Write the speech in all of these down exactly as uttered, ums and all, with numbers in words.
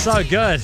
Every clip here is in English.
so good.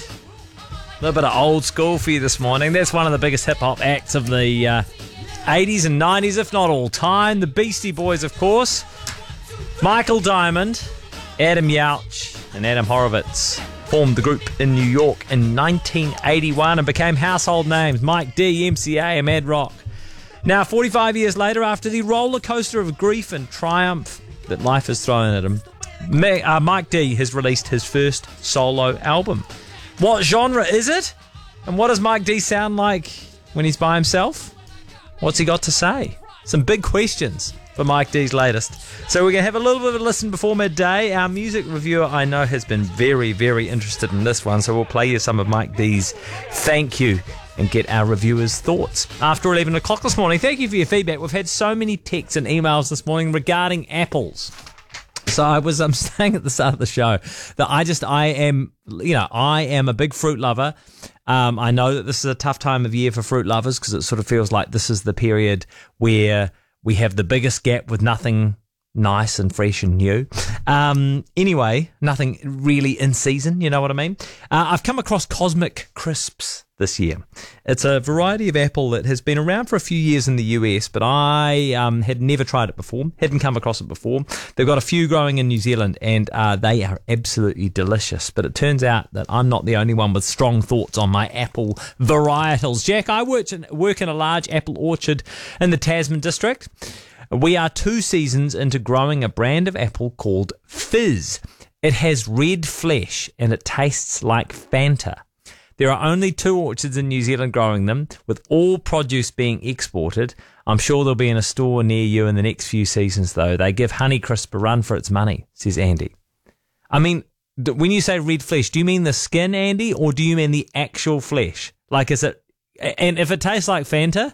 A little bit of old school for you this morning. That's one of the biggest hip-hop acts of the uh, eighties and nineties, if not all time. The Beastie Boys, of course. Michael Diamond, Adam Yauch, and Adam Horovitz formed the group in New York in nineteen eighty-one and became household names. Mike D, M C A, and Mad Rock. Now, forty-five years later, after the roller coaster of grief and triumph that life has thrown at him, Mike D has released his first solo album. What genre is it? And what does Mike D sound like when he's by himself? What's he got to say? Some big questions for Mike D's latest. So we're going to have a little bit of a listen before midday. Our music reviewer, I know, has been very, very interested in this one, so we'll play you some of Mike D's thank you and get our reviewers' thoughts. After eleven o'clock this morning, thank you for your feedback. We've had so many texts and emails this morning regarding apples. So I was um, saying at the start of the show that I just, I am, you know, I am a big fruit lover. Um, I know that this is a tough time of year for fruit lovers because it sort of feels like this is the period where we have the biggest gap with nothing nice and fresh and new. Um, anyway, nothing really in season, you know what I mean? Uh, I've come across Cosmic Crisps this year. It's a variety of apple that has been around for a few years in the U S, but I um, had never tried it before, hadn't come across it before. They've got a few growing in New Zealand, and uh, they are absolutely delicious. But it turns out that I'm not the only one with strong thoughts on my apple varietals. Jack, I work in, work in a large apple orchard in the Tasman district. We are two seasons into growing a brand of apple called Fizz. It has red flesh and it tastes like Fanta. There are only two orchards in New Zealand growing them, with all produce being exported. I'm sure they'll be in a store near you in the next few seasons, though. They give Honeycrisp a run for its money, says Andy. I mean, when you say red flesh, do you mean the skin, Andy, or do you mean the actual flesh? Like, is it... And if it tastes like Fanta,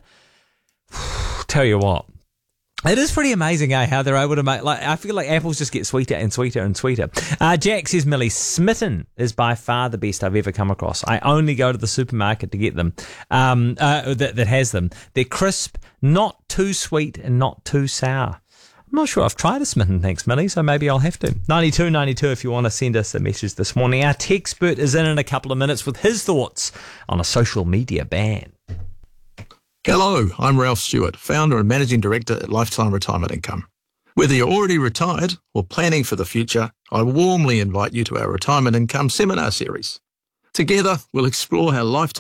tell you what. It is pretty amazing, eh, how they're able to make... Like, I feel like apples just get sweeter and sweeter and sweeter. Uh, Jack says, Millie, Smitten is by far the best I've ever come across. I only go to the supermarket to get them, um, uh, that, that has them. They're crisp, not too sweet and not too sour. I'm not sure I've tried a Smitten, thanks, Millie, so maybe I'll have to. ninety-two ninety-two if you want to send us a message this morning. Our Techspert is in in a couple of minutes with his thoughts on a social media ban. Hello, I'm Ralph Stewart, founder and managing director at Lifetime Retirement Income. Whether you're already retired or planning for the future, I warmly invite you to our Retirement Income seminar series. Together, we'll explore how Lifetime